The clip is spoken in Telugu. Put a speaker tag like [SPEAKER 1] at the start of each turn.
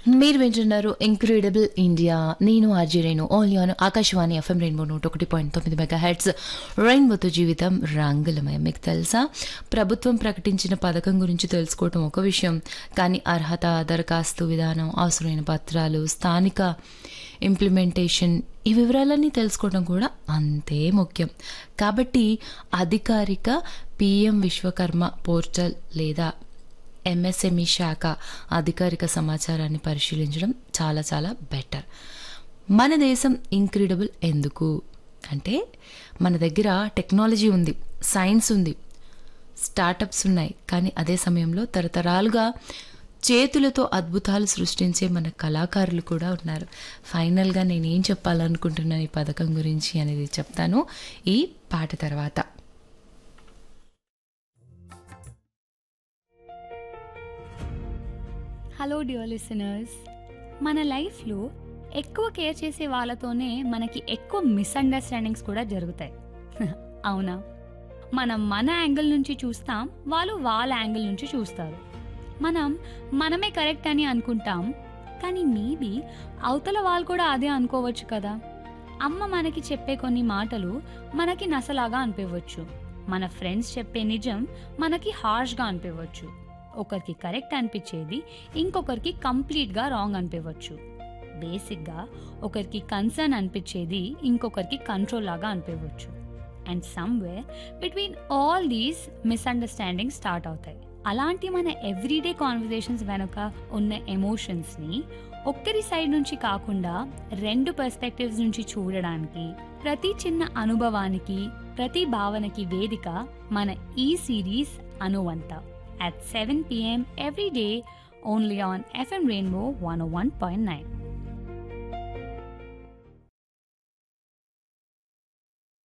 [SPEAKER 1] మీరు వింటున్నారు ఇంక్రెడిబుల్ ఇండియా. నేను ఆర్జీరేను only on Akashvani FM rainbow 101.9 megahertz. రెయిన్బోతో జీవితం రంగులమయం. మీకు తెలుసా, ప్రభుత్వం ప్రకటించిన పథకం గురించి తెలుసుకోవటం ఒక విషయం, కానీ అర్హత, దరఖాస్తు విధానం, అవసరమైన పత్రాలు, స్థానిక ఇంప్లిమెంటేషన్, ఈ వివరాలన్నీ తెలుసుకోవడం కూడా అంతే ముఖ్యం. కాబట్టి అధికారిక పిఎం విశ్వకర్మ పోర్టల్ లేదా ఎంఎస్ఎంఈ శాఖ అధికారిక సమాచారాన్ని పరిశీలించడం చాలా చాలా బెటర్. మన దేశం ఇంక్రెడిబుల్ ఎందుకు అంటే, మన దగ్గర టెక్నాలజీ ఉంది, సైన్స్ ఉంది, స్టార్టప్స్ ఉన్నాయి, కానీ అదే సమయంలో తరతరాలుగా చేతులతో అద్భుతాలు సృష్టించే మన కళాకారులు కూడా ఉన్నారు. ఫైనల్గా నేనేం చెప్పాలనుకుంటున్నాను ఈ పథకం గురించి అనేది చెప్తాను ఈ పాట తర్వాత.
[SPEAKER 2] హలో డియర్ లిసనర్స్, మన లైఫ్లో ఎక్కువ కేర్ చేసే వాళ్ళతోనే మనకి ఎక్కువ మిస్అండర్స్టాండింగ్స్ కూడా జరుగుతాయి. అవునా? మనం మన యాంగిల్ నుంచి చూస్తాం, వాళ్ళు వాళ్ళ యాంగిల్ నుంచి చూస్తారు. మనమే కరెక్ట్ అని అనుకుంటాం, కానీ మేబీ అవతల వాళ్ళు కూడా అదే అనుకోవచ్చు కదా. అమ్మ మనకి చెప్పే కొన్ని మాటలు మనకి నసలాగా అనిపించవచ్చు. మన ఫ్రెండ్స్ చెప్పే నిజం మనకి హార్ష్గా అనిపించవచ్చు. ఒకరికి కరెక్ట్ అనిపించేది ఇంకొకరికి కంప్లీట్గా రాంగ్ అనిపించవచ్చు. బేసిక్గా ఒకరికి కన్సర్న్ అనిపించేది ఇంకొకరికి కంట్రోల్ లాగా అనిపించవచ్చు. And somewhere between all these misunderstanding start అవుతాయి. అలాంటి మన ఎవ్రీడే కాన్వర్జేషన్స్ వెనుక ఉన్న ఎమోషన్స్ని ఒక్కరి సైడ్ నుంచి కాకుండా రెండు పర్స్పెక్టివ్స్ నుంచి చూడడానికి, ప్రతి చిన్న అనుభవానికి, ప్రతి భావనకి వేదిక మన ఈ series అనువంత at 7 p.m. every day only on FM Rainbow 101.9.